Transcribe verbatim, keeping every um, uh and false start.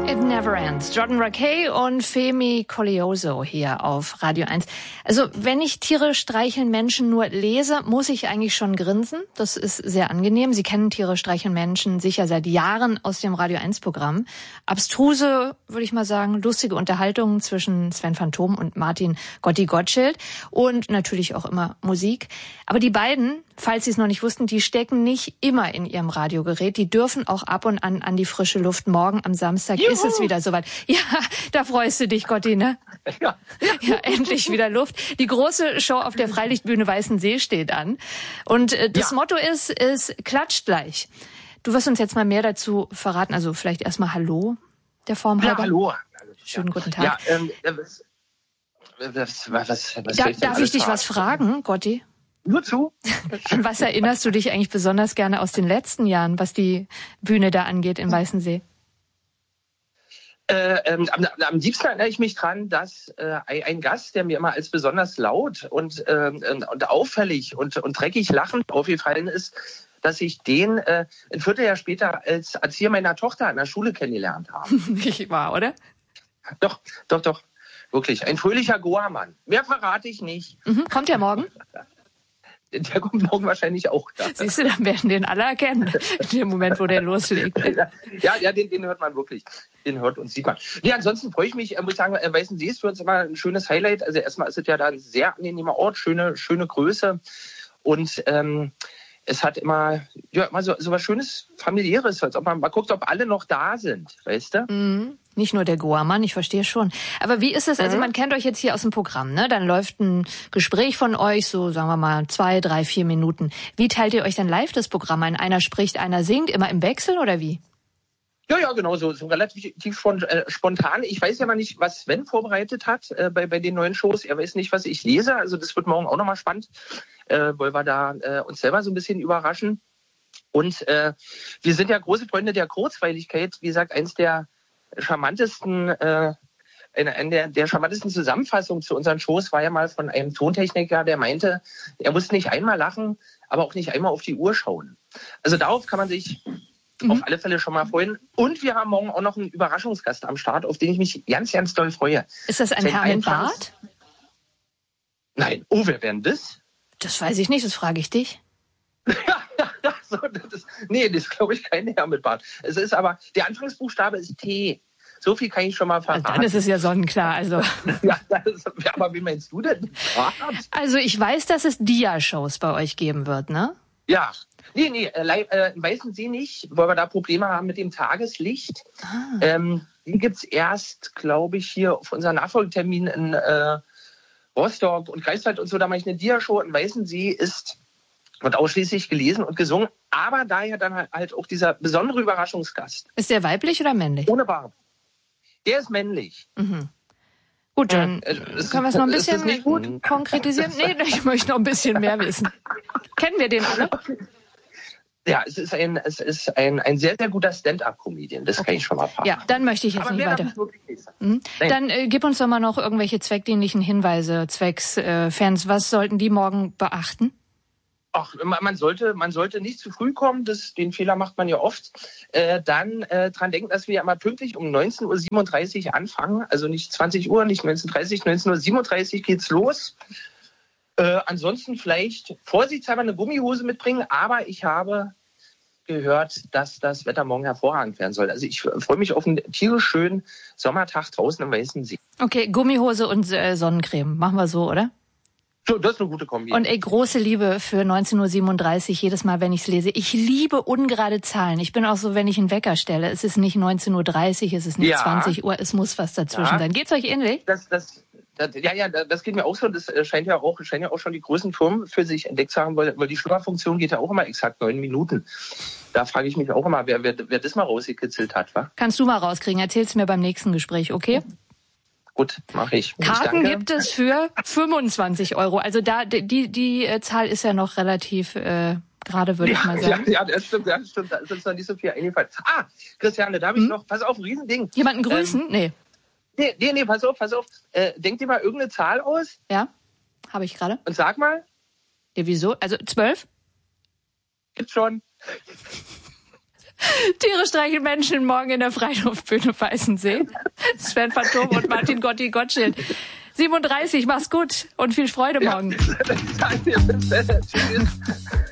It Never Ends. Jordan Rakei und Femi Koleoso hier auf Radio eins. Also wenn ich Tiere streicheln Menschen nur lese, muss ich eigentlich schon grinsen. Das ist sehr angenehm. Sie kennen Tiere streicheln Menschen sicher seit Jahren aus dem Radio eins Programm. Abstruse, würde ich mal sagen, lustige Unterhaltungen zwischen Sven Phantom und Martin Gotti Gottschild und natürlich auch immer Musik. Aber die beiden, falls Sie es noch nicht wussten, die stecken nicht immer in ihrem Radiogerät. Die dürfen auch ab und an an die frische Luft. Morgen am Samstag Juhu. Ist es wieder soweit. Ja, da freust du dich, Gotti, ne? Ja. Ja, endlich wieder Luft. Die große Show auf der Freilichtbühne Weißensee steht an. Und äh, das ja. Motto ist, es klatscht gleich. Du wirst uns jetzt mal mehr dazu verraten. Also vielleicht erstmal Hallo, der Form halber. Ja, hallo. Schönen guten Tag. Ja, ähm, was, was, was, was da, darf ich dich fragen? was fragen, Gotti? Nur zu. An was erinnerst du dich eigentlich besonders gerne aus den letzten Jahren, was die Bühne da angeht in Weißensee? Äh, ähm, am, am liebsten erinnere ich mich dran, dass äh, ein Gast, der mir immer als besonders laut und, äh, und auffällig und, und dreckig lachend aufgefallen ist, dass ich den äh, ein Vierteljahr später als Erzieher meiner Tochter an der Schule kennengelernt habe. Nicht wahr, oder? Doch, doch, doch. Wirklich. Ein fröhlicher Goa-Mann. Mehr verrate ich nicht. Mhm. Kommt der morgen? Der kommt morgen wahrscheinlich auch. Ja. Siehst du, dann werden den alle erkennen, in dem Moment, wo der loslegt. Ja, ja, den, den hört man wirklich. Den hört und sieht man. Nee, ansonsten freue ich mich, muss ich sagen, Weißensee ist für uns immer ein schönes Highlight. Also erstmal ist es ja da ein sehr angenehmer Ort, schöne, schöne Größe. Und ähm, es hat immer, ja, immer so, so was Schönes, Familiäres, als ob man mal guckt, ob alle noch da sind, weißt du? Mhm. Nicht nur der Goa-Mann, ich verstehe schon. Aber wie ist es, also man kennt euch jetzt hier aus dem Programm, ne? Dann läuft ein Gespräch von euch, so sagen wir mal zwei, drei, vier Minuten. Wie teilt ihr euch denn live das Programm ein? Einer spricht, einer singt, immer im Wechsel oder wie? Ja, ja, genau, so, so relativ spontan. Ich weiß ja mal nicht, was Sven vorbereitet hat äh, bei, bei den neuen Shows. Er weiß nicht, was ich lese. Also das wird morgen auch nochmal spannend, äh, weil wir da äh, uns selber so ein bisschen überraschen. Und äh, wir sind ja große Freunde der Kurzweiligkeit. Wie gesagt, eins der charmantesten, äh, eine, eine der, der charmantesten Zusammenfassungen zu unseren Shows war ja mal von einem Tontechniker, der meinte, er muss nicht einmal lachen, aber auch nicht einmal auf die Uhr schauen. Also darauf kann man sich mhm. auf alle Fälle schon mal freuen. Und wir haben morgen auch noch einen Überraschungsgast am Start, auf den ich mich ganz, ganz doll freue. Ist das ein Herr mit Bart? Nein. Oh, wer wäre denn das? Das weiß ich nicht, das frage ich dich. so, das, nee, das ist, glaube ich, kein Herr mit Bart. Es ist aber, der Anfangsbuchstabe ist T. So viel kann ich schon mal verraten. Also dann ist es ja sonnenklar. Also. ja, das ist, aber wie meinst du denn? Also ich weiß, dass es Dia-Shows bei euch geben wird, ne? Ja. Nee, nee, äh, Weißensee nicht, weil wir da Probleme haben mit dem Tageslicht. Ah. Ähm, die gibt's erst, glaube ich, hier auf unseren Nachfolgetermin in äh, Rostock und Greifswald und so. Da mache ich eine Dia-Show in Weißensee, ist wird ausschließlich gelesen und gesungen, aber daher dann halt auch dieser besondere Überraschungsgast. Ist der weiblich oder männlich? Ohne Bart. Der ist männlich. Mhm. Gut, dann äh, ist, können wir es noch ein bisschen nicht gut? konkretisieren. Nee, ich möchte noch ein bisschen mehr wissen. Kennen wir den alle? Okay. Ja, es ist ein, es ist ein, ein sehr, sehr guter Stand-up-Comedian. Das okay. kann ich schon mal fragen. Ja, dann möchte ich jetzt aber nicht weiter. Mhm. Dann äh, gib uns doch mal noch irgendwelche zweckdienlichen Hinweise, zwecks äh, Fans. Was sollten die morgen beachten? Ach, man sollte, man sollte nicht zu früh kommen, das, den Fehler macht man ja oft. Äh, dann äh, dran denken, dass wir ja immer pünktlich um neunzehn Uhr siebenunddreißig anfangen. Also nicht zwanzig Uhr, nicht neunzehn Uhr dreißig, neunzehn Uhr siebenunddreißig geht's los. Äh, ansonsten vielleicht vorsichtshalber eine Gummihose mitbringen, aber ich habe gehört, dass das Wetter morgen hervorragend werden soll. Also ich freue mich auf einen tierisch schönen Sommertag draußen im Weißensee. Okay, Gummihose und äh, Sonnencreme. Machen wir so, oder? So, das ist eine gute Kombi. Und ey, große Liebe für neunzehn Uhr siebenunddreißig, jedes Mal, wenn ich es lese. Ich liebe ungerade Zahlen. Ich bin auch so, wenn ich einen Wecker stelle. Es ist nicht neunzehn Uhr dreißig, es ist nicht ja. zwanzig Uhr, es muss was dazwischen ja. sein. Geht's euch ähnlich? Das, das, das, ja, ja, das geht mir auch so. Das scheint ja auch, scheint ja auch schon die größten Firmen für sich entdeckt zu haben, weil, weil die Schlummerfunktion geht ja auch immer exakt neun Minuten. Da frage ich mich auch immer, wer, wer, wer das mal rausgekitzelt hat, wa? Kannst du mal rauskriegen. Erzähl's mir beim nächsten Gespräch, okay? Gut, mache ich. Karten ich gibt es für fünfundzwanzig Euro. Also da die die äh, Zahl ist ja noch relativ äh, gerade, würde ja, ich mal sagen. Ja, ja, das stimmt, das stimmt. Da ist uns noch nicht so viel eingefallen. Ah, Christiane, da habe ich hm? noch, pass auf, Riesending. Jemanden grüßen? Ähm, nee. nee. Nee, nee, pass auf, pass auf. Äh, denk dir mal irgendeine Zahl aus. Ja, habe ich gerade. Und sag mal. Ja, wieso? Also zwölf? Gibt's schon. Tiere streicheln Menschen morgen in der Freiluftsbühne Weißensee. Sven Phantom und Martin Gotti Gottschild. siebenunddreißig, mach's gut und viel Freude morgen. Ja, danke, bis dann. Tschüss.